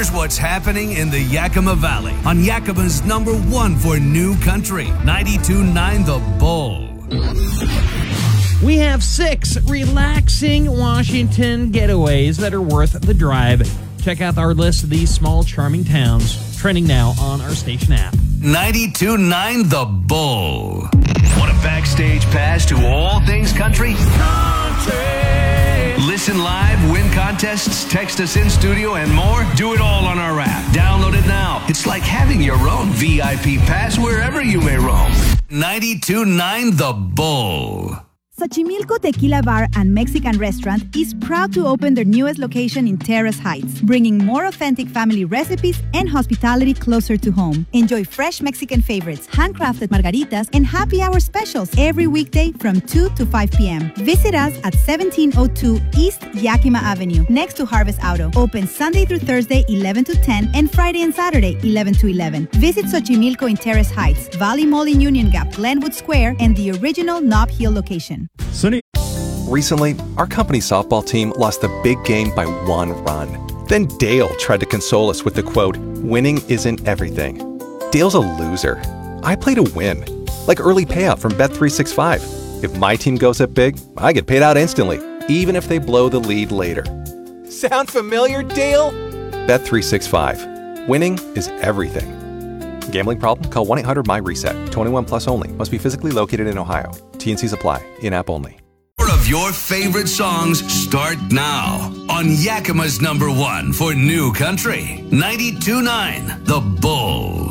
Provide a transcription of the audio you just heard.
Here's what's happening in the Yakima Valley on Yakima's number one for new country, 92.9 The Bull. We have 6 relaxing Washington getaways that are worth the drive. Check out our list of these small, charming towns, trending now on our station app. 92.9 The Bull. Want a backstage pass to all things country? Listen live, win contests, text us in studio, and more? Do it all on our app. Download it now. It's like having your own VIP pass wherever you may roam. 92.9 The Bull. Xochimilco Tequila Bar and Mexican Restaurant is proud to open their newest location in Terrace Heights, bringing more authentic family recipes and hospitality closer to home. Enjoy fresh Mexican favorites, handcrafted margaritas, and happy hour specials every weekday from 2 to 5 p.m. Visit us at 1702 East Yakima Avenue, next to Harvest Auto. Open Sunday through Thursday, 11 to 10, and Friday and Saturday, 11 to 11. Visit Xochimilco in Terrace Heights, Valley Mall in Union Gap, Glenwood Square, and the original Nob Hill location. Recently, our company softball team lost the big game by 1 run. Then Dale tried to console us with the quote, "Winning isn't everything." Dale's a loser. I play to win, like early payout from Bet365. If my team goes up big, I get paid out instantly, even if they blow the lead later. Sound familiar, Dale? Bet365. Winning is everything. Gambling problem? Call 1-800-MY-RESET. 21 plus only. Must be physically located in Ohio. T&Cs apply. In-app only. More of your favorite songs start now on Yakima's number one for new country, 92.9 The Bull.